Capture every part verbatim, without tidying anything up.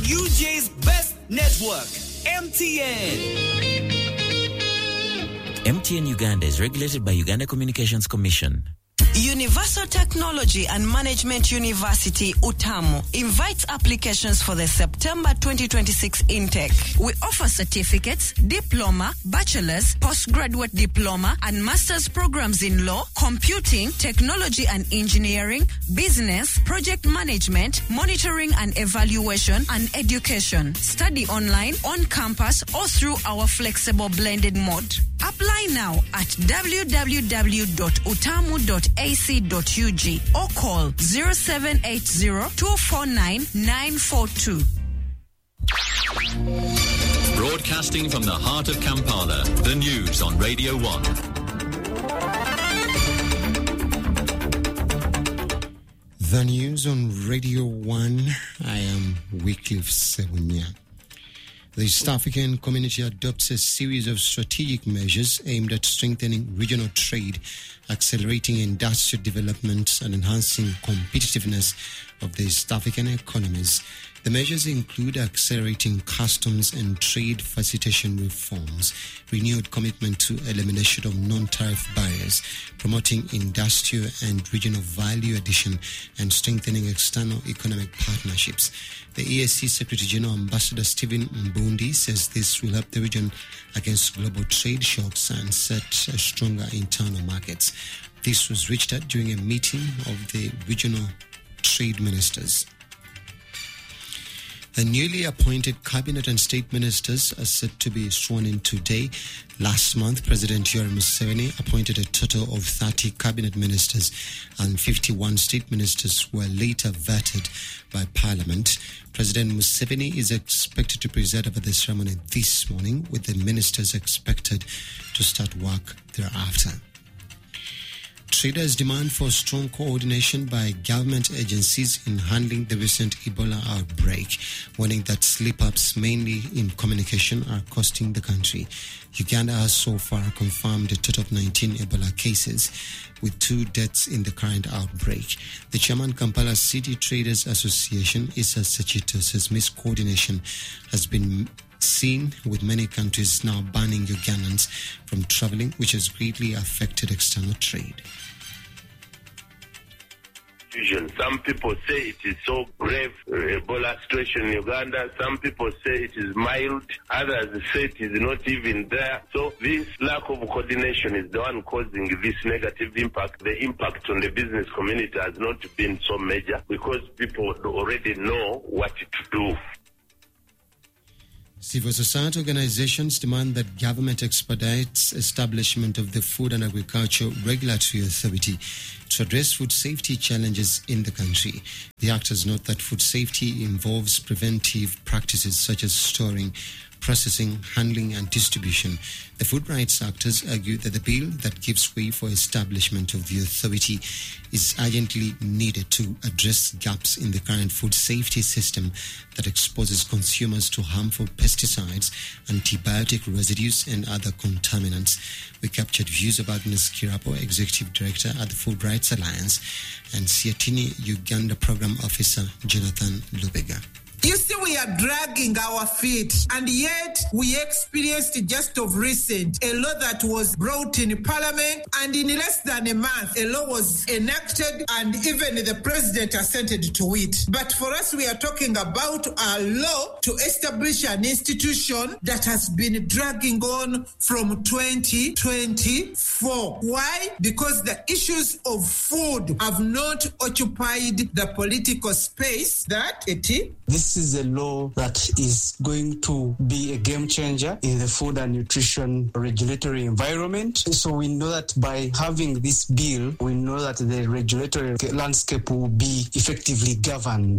U J's best network, M T N. M T N Uganda is regulated by Uganda Communications Commission. Universal Technology and Management University, UTAMU, invites applications for the September twenty twenty-six intake. We offer certificates, diploma, bachelor's, postgraduate diploma, and master's programs in law, computing, technology and engineering, business, project management, monitoring and evaluation, and education. Study online, on campus, or through our flexible blended mode. Apply now at w w w dot utamu dot a c dot u g or call zero seven eight zero, two four nine, nine four two. Broadcasting from the heart of Kampala, the news on Radio one. The news on Radio one. I am Wycliffe Sewunya. The East African community adopts a series of strategic measures aimed at strengthening regional trade, accelerating industrial development, and enhancing competitiveness of the East African economies. The measures include accelerating customs and trade facilitation reforms, renewed commitment to elimination of non-tariff barriers, promoting industrial and regional value addition, and strengthening external economic partnerships. The E A C Secretary General Ambassador Stephen Mbundi says this will help the region against global trade shocks and set stronger internal markets. This was reached at during a meeting of the regional trade ministers. The newly appointed cabinet and state ministers are set to be sworn in today. Last month, President Yoweri Museveni appointed a total of thirty cabinet ministers and fifty-one state ministers who were later vetted by Parliament. President Museveni is expected to preside over the ceremony this morning, with the ministers expected to start work thereafter. Traders demand for strong coordination by government agencies in handling the recent Ebola outbreak, warning that slip-ups, mainly in communication, are costing the country. Uganda has so far confirmed a total of nineteen Ebola cases, with two deaths in the current outbreak. The chairman, Kampala City Traders Association, Issa Sechito, says miscoordination has been seen, with many countries now banning Ugandans from traveling, which has greatly affected external trade. Some people say it is so grave, Ebola situation in Uganda. Some people say it is mild. Others say it is not even there. So this lack of coordination is the one causing this negative impact. The impact on the business community has not been so major because people already know what to do. Civil society organizations demand that government expedites establishment of the Food and Agriculture Regulatory Authority to address food safety challenges in the country. The actors note that food safety involves preventive practices such as storing, processing, handling, and distribution. The food rights actors argue that the bill that gives way for establishment of the authority is urgently needed to address gaps in the current food safety system that exposes consumers to harmful pesticides, antibiotic residues, and other contaminants. We captured views of Agnes Kirapo, Executive Director at the Food Rights Alliance, and Siatini Uganda Program Officer Jonathan Lubega. You see, we are dragging our feet, and yet we experienced just of recent a law that was brought in Parliament, and in less than a month, a law was enacted, and even the President assented to it. But for us, we are talking about a law to establish an institution that has been dragging on from twenty twenty-four. Why? Because the issues of food have not occupied the political space that it is. This is a law that is going to be a game changer in the food and nutrition regulatory environment. So we know that by having this bill, we know that the regulatory landscape will be effectively governed.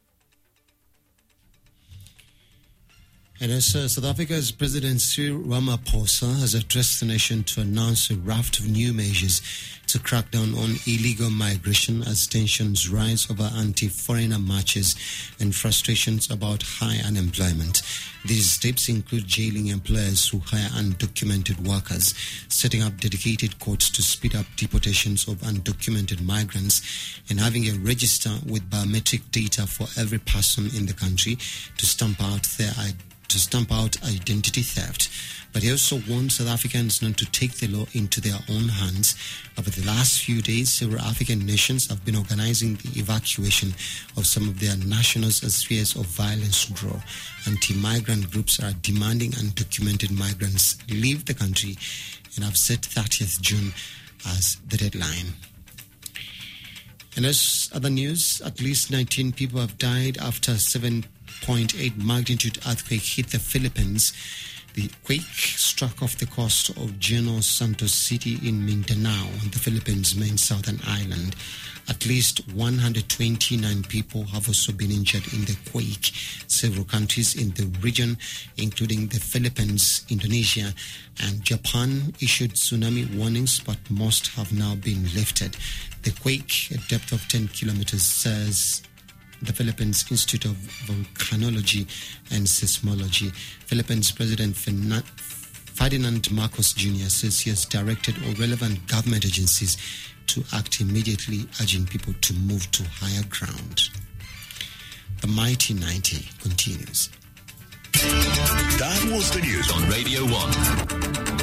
And as uh, South Africa's President Cyril Ramaphosa has addressed the nation to announce a raft of new measures to crack down on illegal migration as tensions rise over anti-foreigner marches and frustrations about high unemployment. These steps include jailing employers who hire undocumented workers, setting up dedicated courts to speed up deportations of undocumented migrants, and having a register with biometric data for every person in the country to stamp out their to stamp out identity theft. But he also warned South Africans not to take the law into their own hands. Over the last few days, several African nations have been organizing the evacuation of some of their nationals as fears of violence grow. Anti-migrant groups are demanding undocumented migrants leave the country and have set thirtieth of June as the deadline. And as other news, at least nineteen people have died after a seven point eight magnitude earthquake hit the Philippines. The quake struck off the coast of General Santos City in Mindanao, the Philippines' main southern island. At least one hundred twenty-nine people have also been injured in the quake. Several countries in the region, including the Philippines, Indonesia, and Japan, issued tsunami warnings, but most have now been lifted. The quake, a depth of ten kilometers, says the Philippines Institute of Volcanology and Seismology. Philippines President Ferdinand Marcos Junior says he has directed all relevant government agencies to act immediately, urging people to move to higher ground. The Mighty ninety continues. That was the news on Radio one.